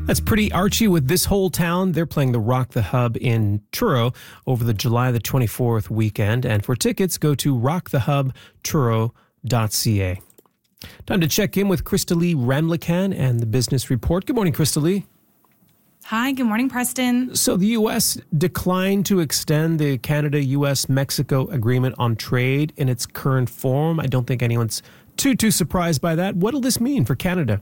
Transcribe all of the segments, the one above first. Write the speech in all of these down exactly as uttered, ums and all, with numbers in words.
That's Pretty Archie with This Whole Town. They're playing the Rock the Hub in Truro over the July the twenty-fourth weekend. And for tickets, go to rock the hub truro dot c a. Time to check in with Crystalie Ramlichan and the Business Report. Good morning, Crystalie. Hi, good morning, Preston. So the U S declined to extend the Canada-U S Mexico agreement on trade in its current form. I don't think anyone's too, too surprised by that. What'll this mean for Canada?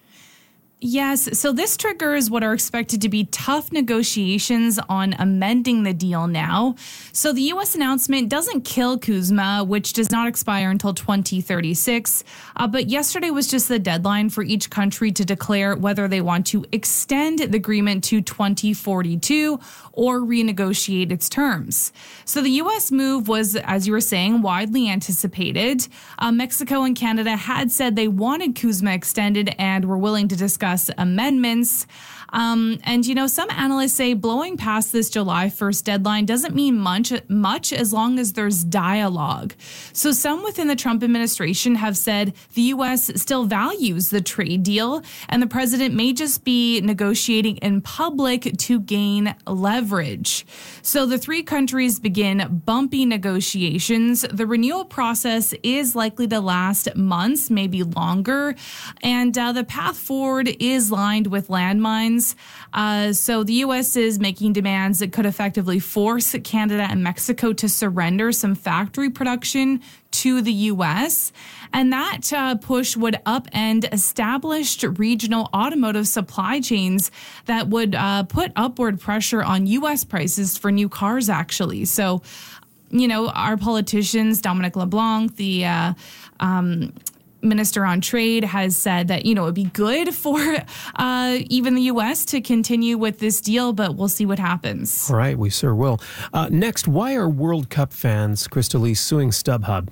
Yes, so this triggers what are expected to be tough negotiations on amending the deal now. So the U S announcement doesn't kill CUSMA, which does not expire until twenty thirty-six. Uh, but yesterday was just the deadline for each country to declare whether they want to extend the agreement to twenty forty-two or renegotiate its terms. So the U S move was, as you were saying, widely anticipated. Uh, Mexico and Canada had said they wanted CUSMA extended and were willing to discuss amendments. Um, and, you know, some analysts say blowing past this July first deadline doesn't mean much, much as long as there's dialogue. So some within the Trump administration have said the U S still values the trade deal, and the president may just be negotiating in public to gain leverage. So the three countries begin bumpy negotiations. The renewal process is likely to last months, maybe longer, and uh, the path forward is lined with landmines. Uh, so the U S is making demands that could effectively force Canada and Mexico to surrender some factory production to the U S. And that uh, push would upend established regional automotive supply chains that would uh, put upward pressure on U S prices for new cars, actually. So, you know, our politicians, Dominic LeBlanc, the uh, um, Minister on Trade, has said that, you know, it'd be good for uh, even the U S to continue with this deal, but we'll see what happens. All right, we sure will. Uh, next, why are World Cup fans, Crystalie, suing StubHub?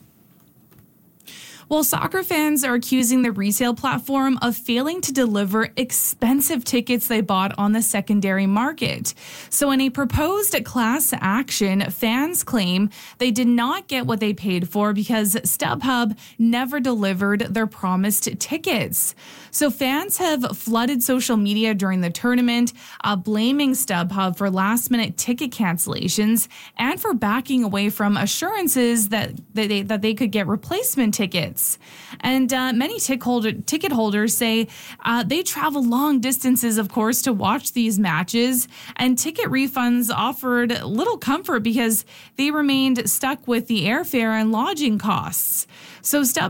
Well, soccer fans are accusing the resale platform of failing to deliver expensive tickets they bought on the secondary market. So in a proposed class action, fans claim they did not get what they paid for because StubHub never delivered their promised tickets. So fans have flooded social media during the tournament, uh, blaming StubHub for last-minute ticket cancellations and for backing away from assurances that, that, they, that they could get replacement tickets. And uh, many tick holder, ticket holders say uh, they travel long distances, of course, to watch these matches, and ticket refunds offered little comfort because they remained stuck with the airfare and lodging costs. So StubHub